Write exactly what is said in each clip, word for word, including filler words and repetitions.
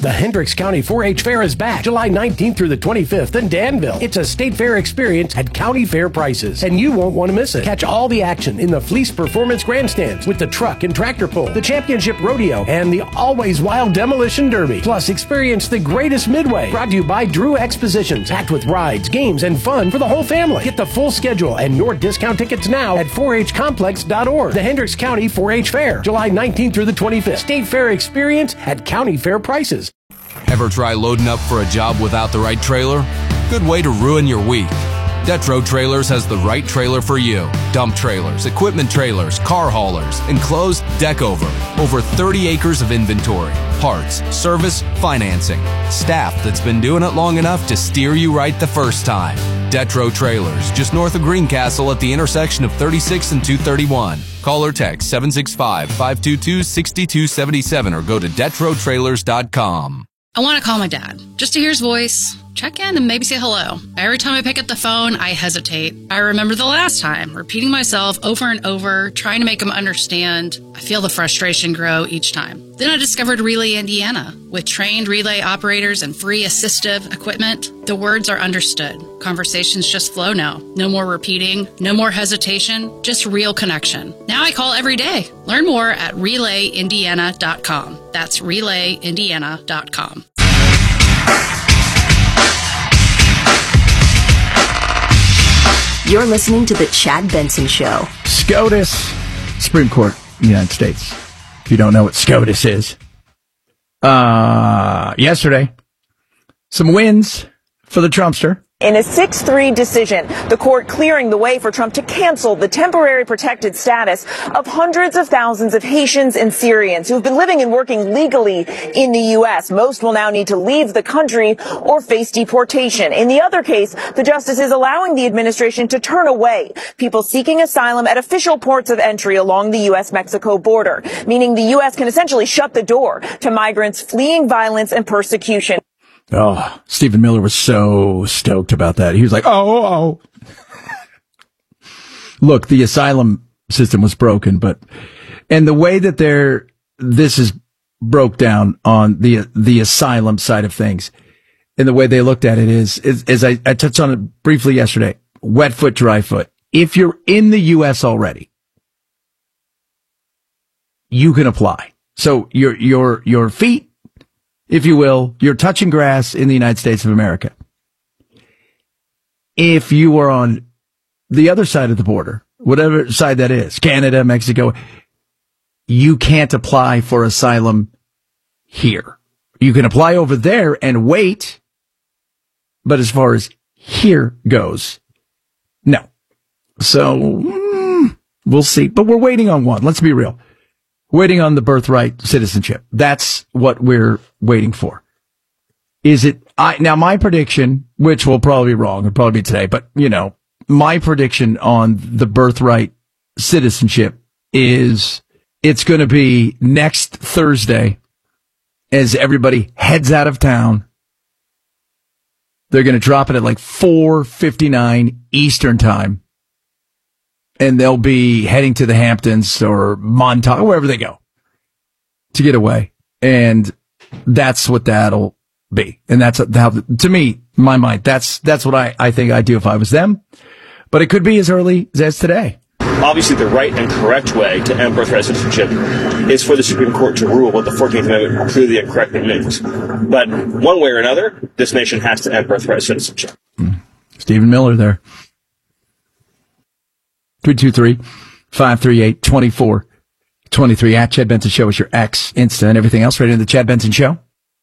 The Hendricks County four H Fair is back July nineteenth through the twenty-fifth in Danville. It's a state fair experience at county fair prices, and you won't want to miss it. Catch all the action in the Fleece Performance Grandstands with the truck and tractor pull, the championship rodeo, and the always wild demolition derby. Plus, experience the greatest midway, brought to you by Drew Expositions, packed with rides, games, and fun for the whole family. Get the full schedule and your discount tickets now at four H complex dot org. The Hendricks County four H Fair, July nineteenth through the twenty-fifth. State fair experience at county fair prices. Ever try loading up for a job without the right trailer? Good way to ruin your week. Detro Trailers has the right trailer for you. Dump trailers, equipment trailers, car haulers, enclosed, deck over. Over thirty acres of inventory, parts, service, financing. Staff that's been doing it long enough to steer you right the first time. Detro Trailers, just north of Greencastle at the intersection of thirty-six and two thirty-one. Call or text seven six five, five two two, six two seven seven or go to detro trailers dot com. I want to call my dad, just to hear his voice, check in, and maybe say hello. Every time I pick up the phone, I hesitate. I remember the last time, repeating myself over and over, trying to make him understand. I feel the frustration grow each time. Then I discovered Relay Indiana. With trained relay operators and free assistive equipment, the words are understood. Conversations just flow now. No more repeating, no more hesitation, just real connection. Now I call every day. Learn more at relay indiana dot com. That's relay indiana dot com. You're listening to The Chad Benson Show. SCOTUS, Supreme Court of the United States. If you don't know what SCOTUS is. Uh, yesterday, some wins for the Trumpster. In a six three decision, the court clearing the way for Trump to cancel the temporary protected status of hundreds of thousands of Haitians and Syrians who have been living and working legally in the U S. Most will now need to leave the country or face deportation. In the other case, the justice is allowing the administration to turn away people seeking asylum at official ports of entry along the U S Mexico border, meaning the U S can essentially shut the door to migrants fleeing violence and persecution. Oh, Stephen Miller was so stoked about that. He was like, oh, oh. Look, the asylum system was broken, but, and the way that they're, this is broke down on the, the asylum side of things, and the way they looked at it is, is, is I, I touched on it briefly yesterday, wet foot, dry foot. If you're in the U S already, you can apply. So your, your, your feet, if you will, you're touching grass in the United States of America. If you are on the other side of the border, whatever side that is, Canada, Mexico, you can't apply for asylum here. You can apply over there and wait, but as far as here goes, no. So, mm, we'll see. But we're waiting on one. Let's be real. Waiting on the birthright citizenship. That's what we're waiting for. Is it, I, now my prediction, which will probably be wrong, it'll probably be today, but you know, my prediction on the birthright citizenship is it's going to be next Thursday as everybody heads out of town. They're going to drop it at like four fifty-nine Eastern time. And they'll be heading to the Hamptons or Montauk, wherever they go to get away. And that's what that'll be. And that's how, to me, my mind, that's, that's what I, I think I'd do if I was them. But it could be as early as today. Obviously, the right and correct way to end birthright citizenship is for the Supreme Court to rule what the fourteenth Amendment clearly and correctly means. But one way or another, this nation has to end birthright citizenship. Mm. Stephen Miller there. three two three, five three eight, two four two three. At Chad Benson Show is your X, Insta, and everything else right in the Chad Benson Show.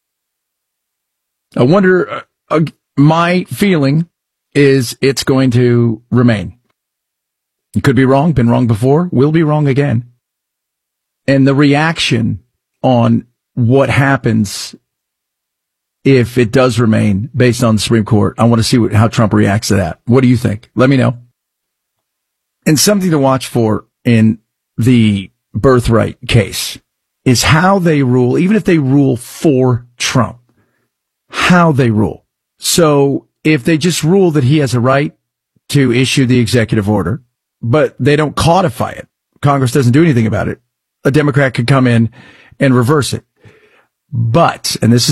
I wonder, uh, uh, my feeling is it's going to remain. It could be wrong, been wrong before, will be wrong again. And the reaction on what happens if it does remain based on the Supreme Court, I want to see what, how Trump reacts to that. What do you think? Let me know. And something to watch for in the birthright case is how they rule, even if they rule for Trump, how they rule. So if they just rule that he has a right to issue the executive order, but they don't codify it, Congress doesn't do anything about it, a Democrat could come in and reverse it. But, and this is